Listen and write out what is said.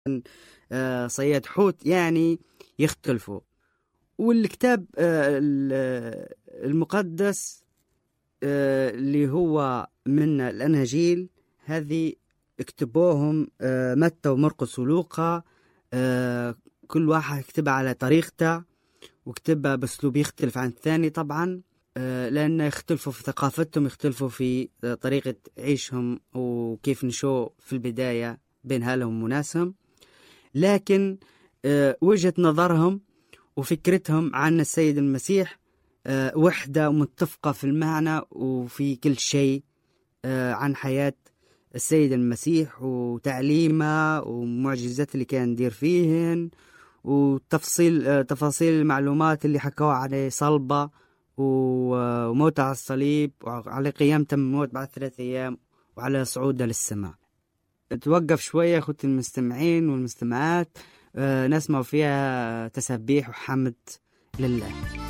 صياد حوت، يعني يختلفوا. والكتاب المقدس اللي هو من الأناجيل هذه اكتبوهم متى ومرقس ولوقا، كل واحد كتبها على طريقته وكتبها بأسلوب يختلف عن الثاني طبعا، لأن يختلفوا في ثقافتهم، يختلفوا في طريقة عيشهم وكيف نشوا في البداية بين هالهم وناسهم، لكن وجهة نظرهم وفكرتهم عن السيد المسيح وحدة ومتفقة في المعنى وفي كل شيء عن حياة السيد المسيح وتعليمه ومعجزات اللي كان يدير فيهن، تفاصيل المعلومات اللي حكوا عليه صلبة وموته على الصليب وعلى قيامته من الموت بعد 3 أيام وعلى صعوده للسماء. توقف شوية أخوتي المستمعين والمستمعات، نسمع فيها تسبيح وحمد لله.